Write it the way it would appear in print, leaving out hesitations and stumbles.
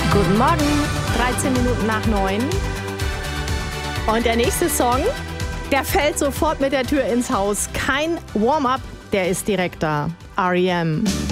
Guten Morgen, 13 Minuten nach 9. Und der nächste Song, der fällt sofort mit der Tür ins Haus. Kein Warm-up, der ist direkt da. R.E.M.